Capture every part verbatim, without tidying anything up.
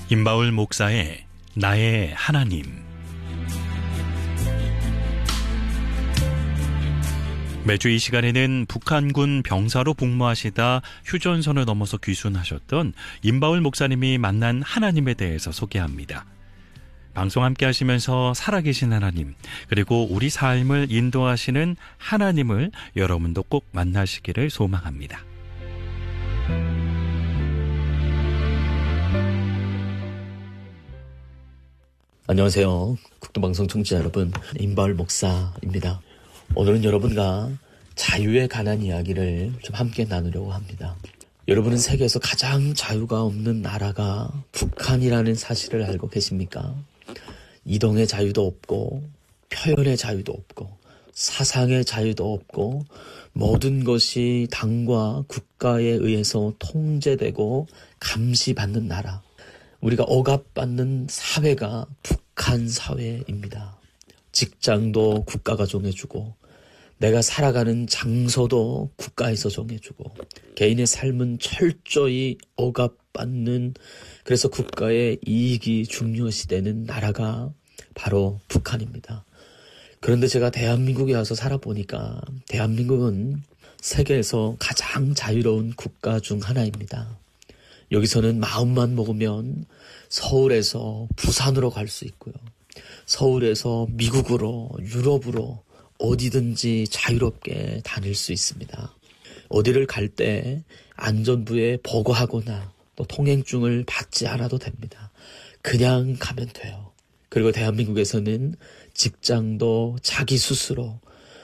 임바울 목사의 나의 하나님. 매주 이 시간에는 북한군 병사로 복무하시다 휴전선을 넘어서 귀순하셨던 임바울 목사님이 만난 하나님에 대해서 소개합니다. 방송 함께 하시면서 살아계신 하나님, 그리고 우리 삶을 인도하시는 하나님을 여러분도 꼭 만나시기를 소망합니다. 안녕하세요. 국도방송 청취자 여러분, 임바울 목사입니다. 오늘은 여러분과 자유에 관한 이야기를 좀 함께 나누려고 합니다. 여러분은 세계에서 가장 자유가 없는 나라가 북한이라는 사실을 알고 계십니까? 이동의 자유도 없고, 표현의 자유도 없고, 사상의 자유도 없고, 모든 것이 당과 국가에 의해서 통제되고 감시받는 나라. 우리가 억압받는 사회가 북한 사회입니다. 직장도 국가가 정해주고, 내가 살아가는 장소도 국가에서 정해주고, 개인의 삶은 철저히 억압받는, 그래서 국가의 이익이 중요시되는 나라가 바로 북한입니다. 그런데 제가 대한민국에 와서 살아보니까 대한민국은 세계에서 가장 자유로운 국가 중 하나입니다. 여기서는 마음만 먹으면 서울에서 부산으로 갈 수 있고요. 서울에서 미국으로, 유럽으로 어디든지 자유롭게 다닐 수 있습니다. 어디를 갈 때 안전부에 보고하거나 또 통행증을 받지 않아도 됩니다. 그냥 가면 돼요. 그리고 대한민국에서는 직장도 자기 스스로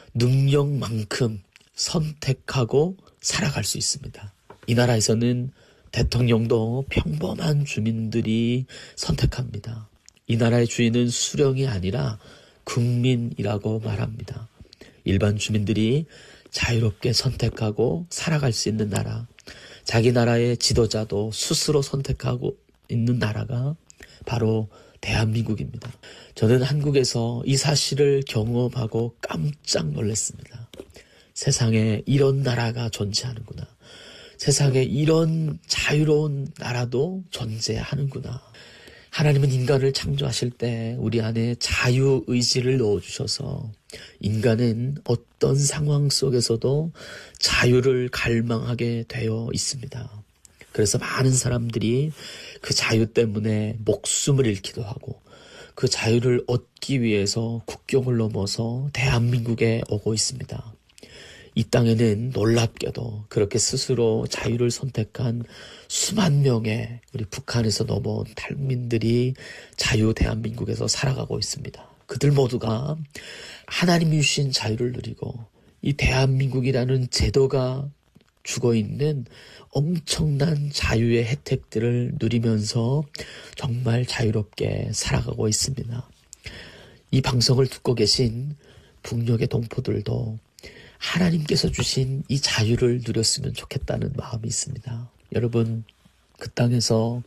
능력만큼 선택하고 살아갈 수 있습니다. 이 나라에서는 대통령도 평범한 주민들이 선택합니다. 이 나라의 주인은 수령이 아니라 국민이라고 말합니다. 일반 주민들이 자유롭게 선택하고 살아갈 수 있는 나라, 자기 나라의 지도자도 스스로 선택하고 있는 나라가 바로 대한민국입니다. 저는 한국에서 이 사실을 경험하고 깜짝 놀랐습니다. 세상에 이런 나라가 존재하는구나. 세상에 이런 자유로운 나라도 존재하는구나. 하나님은 인간을 창조하실 때 우리 안에 자유의지를 넣어주셔서 인간은 어떤 상황 속에서도 자유를 갈망하게 되어 있습니다. 그래서 많은 사람들이 그 자유 때문에 목숨을 잃기도 하고, 그 자유를 얻기 위해서 국경을 넘어서 대한민국에 오고 있습니다. 이 땅에는 놀랍게도 그렇게 스스로 자유를 선택한 수만 명의 우리 북한에서 넘어온 탈민들이 자유 대한민국에서 살아가고 있습니다. 그들 모두가 하나님이 주신 자유를 누리고, 이 대한민국이라는 제도가 주고 있는 엄청난 자유의 혜택들을 누리면서 정말 자유롭게 살아가고 있습니다. 이 방송을 듣고 계신 북녘의 동포들도 하나님께서 주신 이 자유를 누렸으면 좋겠다는 마음이 있습니다. 여러분, 그 땅에서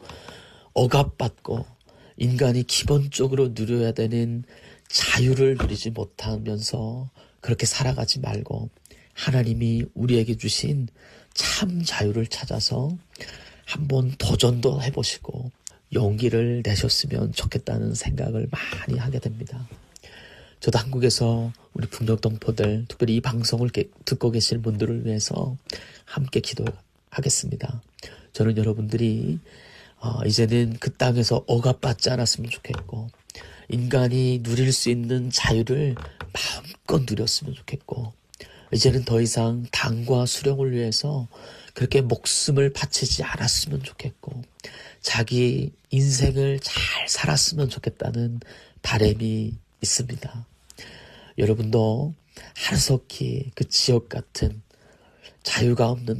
억압받고 인간이 기본적으로 누려야 되는 자유를 누리지 못하면서 그렇게 살아가지 말고 하나님이 우리에게 주신 참 자유를 찾아서 한번 도전도 해보시고 용기를 내셨으면 좋겠다는 생각을 많이 하게 됩니다. 저도 한국에서 우리 북녘 동포들, 특별히 이 방송을 듣고 계실 분들을 위해서 함께 기도하겠습니다. 저는 여러분들이 어, 이제는 그 땅에서 억압받지 않았으면 좋겠고, 인간이 누릴 수 있는 자유를 마음껏 누렸으면 좋겠고, 이제는 더 이상 당과 수령을 위해서 그렇게 목숨을 바치지 않았으면 좋겠고, 자기 인생을 잘 살았으면 좋겠다는 바람이 있습니다. 여러분도 하루속히 그 지역 같은 자유가 없는